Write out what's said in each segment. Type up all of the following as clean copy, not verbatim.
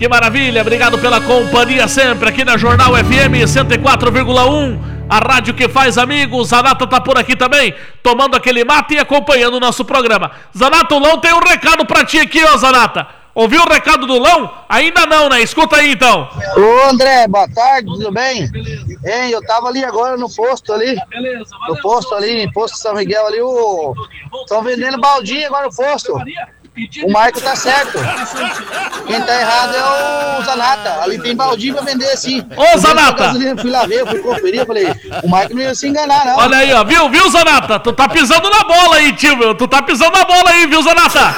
Que maravilha, obrigado pela companhia sempre aqui na Jornal FM 104,1, a rádio que faz amigos. Zanata tá por aqui também, tomando aquele mate e acompanhando o nosso programa. Zanata, o Lão tem um recado pra ti aqui, ó, Zanata. Ouviu o recado do Lão? Ainda não, né? Escuta aí, então. Ô, André, boa tarde, tudo bem? Hein, eu tava ali agora no posto ali, no posto São Miguel ali, estão vendendo baldinho agora no posto. O Marco tá certo. Quem tá errado é o Zanata. Ali tem baldinho pra vender assim. Ô, Zanata! Fui lá ver, fui conferir, falei, o Marco não ia se enganar, não. Olha aí, ó, viu, Zanata? Tu tá pisando na bola aí, tio, tu tá pisando na bola aí, viu, Zanata?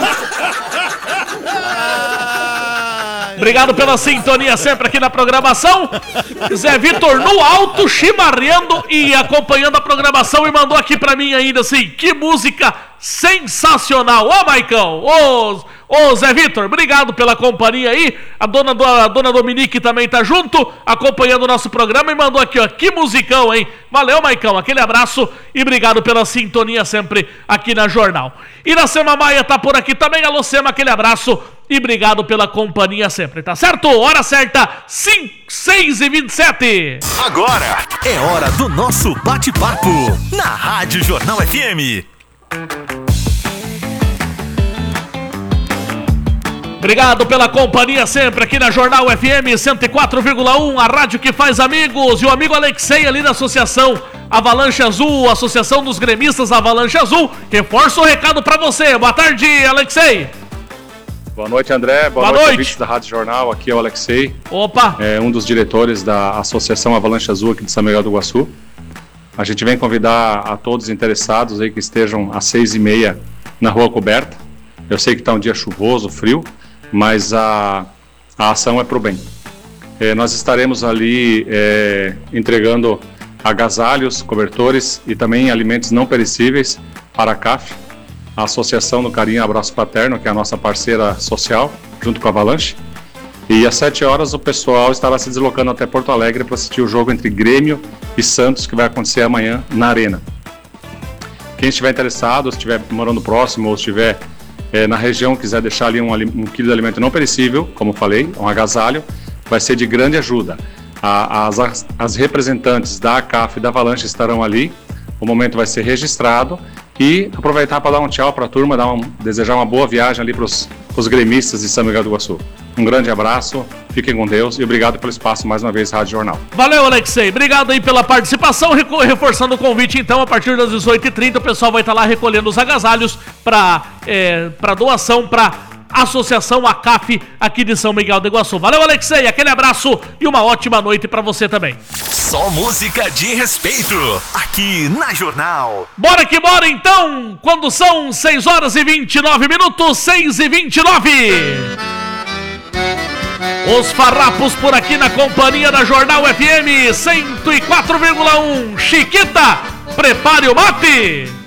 Obrigado pela sintonia sempre aqui na programação. Zé Vitor no alto, chimarreando e acompanhando a programação, e mandou aqui pra mim ainda assim, que música sensacional. Ô, Maicão, ô Zé Vitor, obrigado pela companhia aí. A dona Dominique também tá junto, acompanhando o nosso programa, e mandou aqui, ó, que musicão, hein? Valeu, Maicão, aquele abraço e obrigado pela sintonia sempre aqui na Jornal. Iracema Maia tá por aqui também. Alô, Sema, aquele abraço e obrigado pela companhia sempre, tá certo? Hora certa, 6h27. Agora é hora do nosso bate-papo na Rádio Jornal FM. Obrigado pela companhia sempre aqui na Jornal FM 104,1, a rádio que faz amigos. E o amigo Alexei ali da Associação Avalanche Azul, Associação dos Gremistas Avalanche Azul, reforça o recado pra você. Boa tarde, Alexei. Boa noite, André. Boa noite, ouvintes da Rádio Jornal. Aqui é o Alexei. Opa! É um dos diretores da Associação Avalanche Azul aqui de São Miguel do Iguaçu. A gente vem convidar a todos interessados aí que estejam às 6h30 na Rua Coberta. Eu sei que está um dia chuvoso, frio, mas a ação é pro bem. Nós estaremos ali entregando agasalhos, cobertores e também alimentos não perecíveis para a CAF, a Associação do Carinho Abraço Fraterno, que é a nossa parceira social, junto com a Avalanche. E às 7 horas o pessoal estará se deslocando até Porto Alegre para assistir o jogo entre Grêmio e Santos, que vai acontecer amanhã na Arena. Quem estiver interessado, estiver morando próximo ou estiver na região, quiser deixar ali um quilo de alimento não perecível, como falei, um agasalho, vai ser de grande ajuda. As representantes da ACAF e da Avalanche estarão ali, o momento vai ser registrado, e aproveitar para dar um tchau para a turma, desejar uma boa viagem ali para os gremistas de São Miguel do Iguaçu. Um grande abraço, fiquem com Deus e obrigado pelo espaço mais uma vez, Rádio Jornal. Valeu, Alexei, obrigado aí pela participação, reforçando o convite então, a partir das 18h30 o pessoal vai estar lá recolhendo os agasalhos para doação para Associação ACAF aqui de São Miguel do Iguaçu. Valeu, Alexei, aquele abraço e uma ótima noite para você também. Só música de respeito aqui na Jornal. Bora que bora então, quando são 6h29, 6h29. Os farrapos por aqui na companhia da Jornal FM 104,1. Chiquita, prepare o mate.